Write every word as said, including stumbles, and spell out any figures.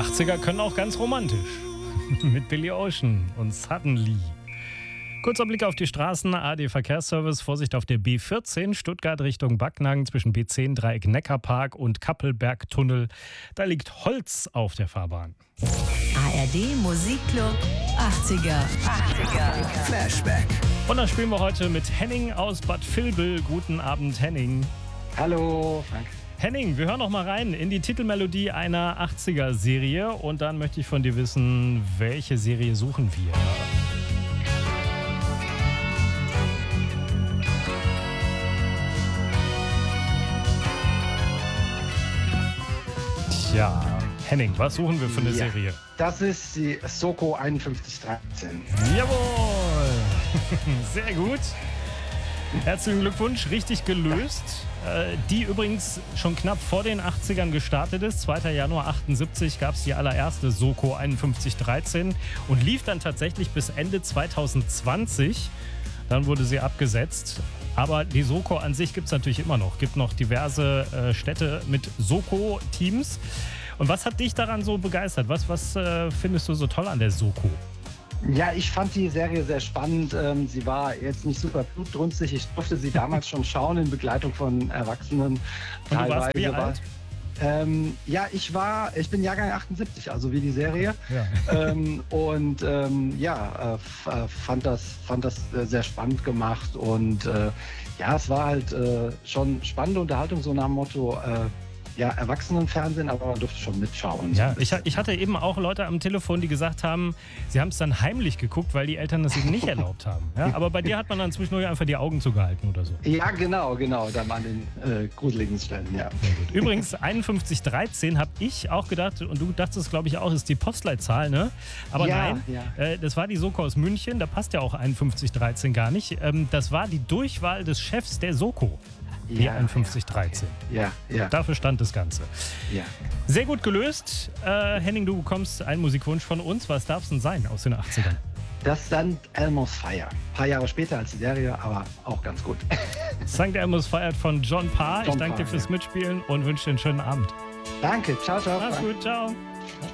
achtziger können auch ganz romantisch. Mit Billy Ocean und Suddenly. Kurzer Blick auf die Straßen. A D Verkehrsservice. Vorsicht auf der B vierzehn. Stuttgart Richtung Backnang zwischen B zehn Dreieck Neckarpark und Kappelbergtunnel. Da liegt Holz auf der Fahrbahn. A R D Musikclub achtziger. achtziger. Flashback. Und dann spielen wir heute mit Henning aus Bad Vilbel. Guten Abend, Henning. Hallo, Frank. Henning, wir hören noch mal rein in die Titelmelodie einer achtziger-Serie. Und dann möchte ich von dir wissen, welche Serie suchen wir? Tja, Henning, was suchen wir für eine Ja, Serie? das ist die Soko einundfünfzig dreizehn. Jawohl! Sehr gut. Herzlichen Glückwunsch, richtig gelöst. Äh, die übrigens schon knapp vor den achtzigern gestartet ist. zweiter Januar achtundsiebzig gab es die allererste Soko einundfünfzig dreizehn und lief dann tatsächlich bis Ende zweitausendzwanzig. Dann wurde sie abgesetzt. Aber die Soko an sich gibt es natürlich immer noch. Es gibt noch diverse äh, Städte mit Soko-Teams. Und was hat dich daran so begeistert? Was, was äh, findest du so toll an der Soko? Ja, ich fand die Serie sehr spannend. Ähm, Sie war jetzt nicht super blutdrünstig. Ich durfte sie damals schon schauen in Begleitung von Erwachsenen. Und du warst wie war- alt? Ähm, ja, ich war, ich bin Jahrgang achtundsiebzig, also wie die Serie. Ja. ähm, und ähm, ja, äh, f- äh, fand das, fand das äh, sehr spannend gemacht. Und äh, ja, es war halt äh, schon spannende Unterhaltung, so nach dem Motto, äh, ja, Erwachsenenfernsehen, aber man durfte schon mitschauen. Ja, ich, ich hatte eben auch Leute am Telefon, die gesagt haben, sie haben es dann heimlich geguckt, weil die Eltern das eben nicht erlaubt haben. Ja, aber bei dir hat man dann zwischendurch einfach die Augen zugehalten oder so. Ja, genau, genau, da an den äh, gruseligen Stellen, ja. Übrigens, einundfünfzig dreizehn habe ich auch gedacht, und du dachtest, glaube ich, auch, ist die Postleitzahl, ne? Aber Ja, nein, ja. Äh, das war die Soko aus München, da passt ja auch einundfünfzig dreizehn gar nicht. Ähm, das war die Durchwahl des Chefs der Soko, die Ja, einundfünfzig dreizehn. Ja, ja, Dafür stand das Ganze. ja. Sehr gut gelöst. Äh, Henning, du bekommst einen Musikwunsch von uns. Was darf es denn sein aus den achtzigern? Das dann Elmo's Fire. Ein paar Jahre später als die Serie, aber auch ganz gut. Sankt Elmo's feiert von John Parr. Ich John danke dir Parr, fürs ja. Mitspielen und wünsche dir einen schönen Abend. Danke, ciao, ciao. Mach's Frank. gut, ciao.